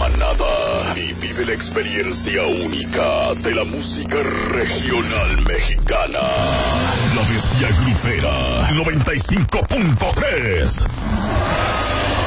manada y vive la experiencia única de la música regional mexicana. La Bestia Grupera 95.3.